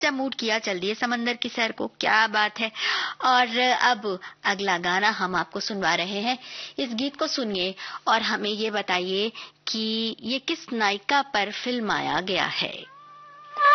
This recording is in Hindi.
जब मूड किया चल दिए समंदर की सैर को, क्या बात है। और अब अगला गाना हम आपको सुनवा रहे हैं। इस गीत को सुनिए और हमें ये बताइए कि ये किस नायिका पर फिल्माया गया है।